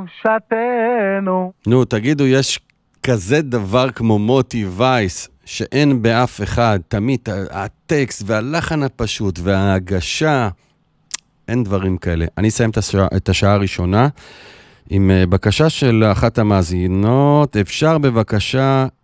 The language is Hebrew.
שתנו. נו, תגידו, יש כזה דבר כמו מוטי וייס, שאין באף אחד, תמיד הטקסט והלחן הפשוט וההגשה, אין דברים כאלה. אני אסיים את השעה הראשונה עם בקשה של אחת המאזינות, אפשר בבקשה